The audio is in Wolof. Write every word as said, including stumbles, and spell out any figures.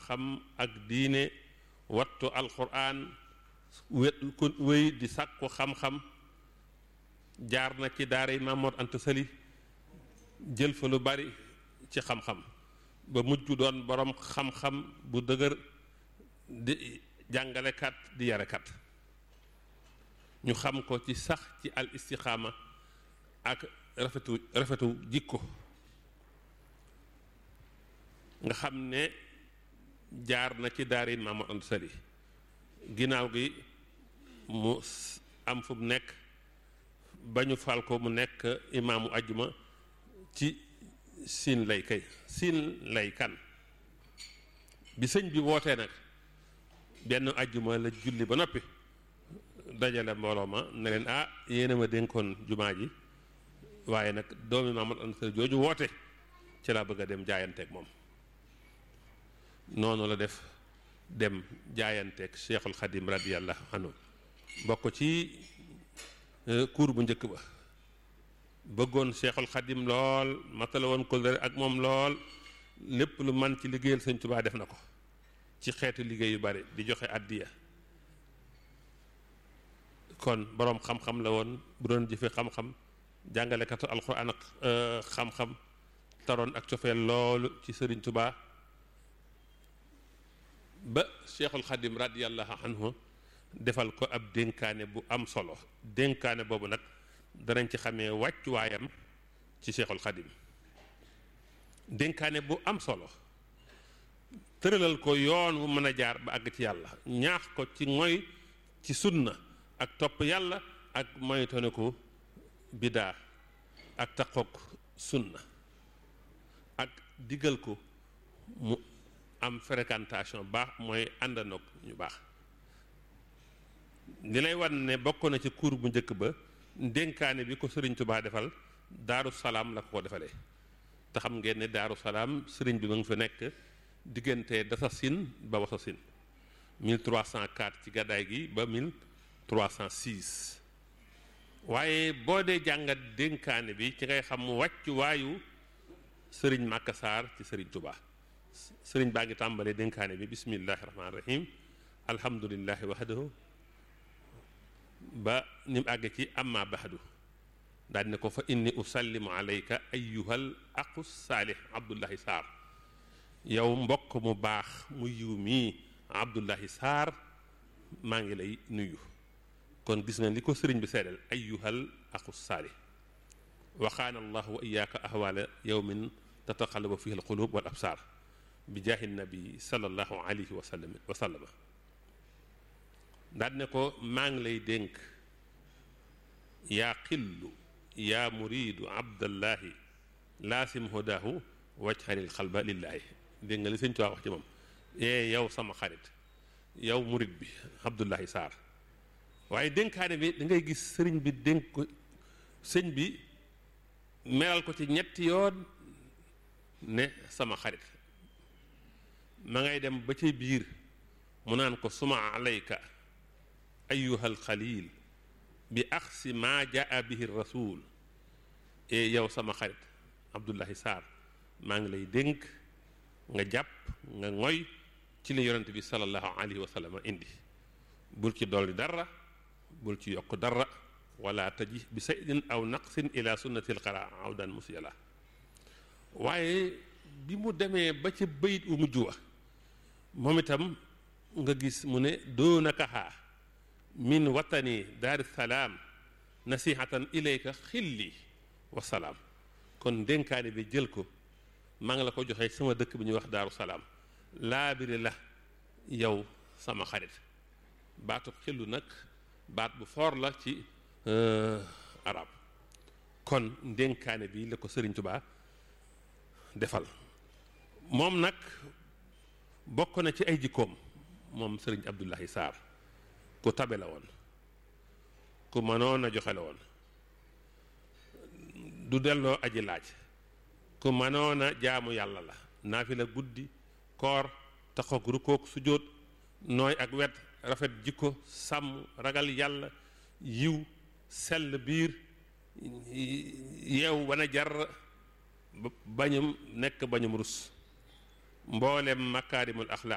xam-xam ak diine wattu alquran wet ku wéy di sàkku xam-xam jaar na ci daara yi Maam Mor Anta Sali jël fa lu bari ci xam-xam ba mujj doon borom xam-xam bu dëgër di jàngalekat di yarekat ñu xam ko ci sax ci al istixaama ak rafetu rafetu jikko nga xam ne jaar na ci daara yi Maam Mor Anta Sali ginnaaw gi mu am fu mu nekk ba ñu fal ko mu nekk imaamu ajjuma ci siin lay kay siin lay kan bi sëñ bi wootee nag benn ajjuma la julli ba noppi dajale mbooloo ma ne leen ah yéena ma dénkoon jumaa ji waaye nag doomi Maam Mor Anta Sali jooju woote ci laa bëgg a dem jaayanteeg moom noonu la def dem jaayanteeg Cheikhul Khadim radiyallahu anhu bokk ci kuur bu njëkk ba bëggoon Cheikhul Khadim lool matala woon kóllëre ak moom lool lépp lu man ci liggéeyal Sëñ Tuubaa def na ko ci xeetu liggéey yu bari di joxe addiya kon boroom xam-xam la woon bu doon jëfe xam-xam jàngalekatu alxuraan ak xam-xam taroon ak cofeel loolu ci Sëriñ Tuubaa ba Cheikhul Khadim radiyallahu anhu defal ko ab dénkaane bu am solo dénkaane boobu nag danañ ci xamee wàccuwaayam ci Cheikhul Khadim dénkaane bu am solo tëralal ko yoon wu mën a jaar ba àgg ci yàlla ñaax ko ci ngoy ci sunna ak topp yàlla ak moytone ko bidaa ak taqoog sunna ak digal ko mu am fréquentation baax mooy àndanoog ñu baax li lay wan ne bokk na ci cours bu njëkk ba dénkaane bi ko Sëriñ Tuubaa defal Daaru Salaam la ko ko defalee te xam ngeen ne Daaru Salaam sëriñ bi mu ngi fa nekk diggante Dasasin ba Wasasin mille trois cent quatre ci gàddaay gi ba mille trois cent six waaye boo dee jàngat dénkaane bi ci ngay xam wàccu waayu sëriñ Màkka Saar ci Sëriñ Tuubaa sëriñ baa ngi tàmbalee dénkaane bi bismillahi rahmaani rahim alhamdulillahi wahdahu ba ni mu àgg ci amma bahdu daal ne ko fa inni usallimu alayka ayyuhal aqu saalih Abdullahi Saar yow mbokk mu baax mu yiw mii Abdullahi Saar maa ngi lay nuyu kon gis nga li ko sëriñ bi seedal ayyuhal aqu saalih waxaana allahu wa iyaaka ahwaala yawmin tataqallabu fihi alqulub wal absaar bi jaahi nabi sallallahu alayhi wa sallam wa sallama daal ne ko maa ngi lay dénk yaa xillu yaa muriidu abdallahi laasim hudahu wajhalil xalba lillaahi dégg nga li sëñ Tuubaa wax ci moom ee yow sama xarit yow murid bi Abdullahi Saar waaye dénkaane bi da ngay gis sëriñ bi dénk ko sëñ bi melal ko ci ñetti yoon ne sama xarit ma ngay dem ba ci biir mu naan ko suma alayka ayyuhal xalil bi axsi maa jaa bihi rasul e yow sama xarit Abdullahi Saar maa ngi lay dénk nga jàpp nga ngoy ci li yonent bi sallallahu alayhi wa sallam indi bul ci dolli dara bul ci yokk dara wala taji bi saydin aw naqsin ila sunnati alqara awdan musiyala waaye bi mu demee ba ca bayit u mujj wa moom itam nga gis mu ne doonakahaa min watani daari salaam nasihatan ilayka xilli wasalaam kon dénkaane bi jël ko maa ngi la ko joxee sama dëkk bi ñuy wax daaru salaam laabiri la yow sama xarit baatu xillu nag baat bu foor la ci arab kon dénkaane bi la ko Sëriñ Tuubaa defal moom nag bokk na ci ay jikkoom moom Sëriñ Abdullahi Saar ku tabe la woon ku mënoon a joxe la woon du delloo aji laaj ku mënoon a jaamu yàlla la naafila guddi koor taxoog rukoog sujjóot nooy ak wet rafet jikko sàmm ragal yàlla yiw sell biir yeew wana jar bañum nekk bañum rus mboolem makaarimul axlaaq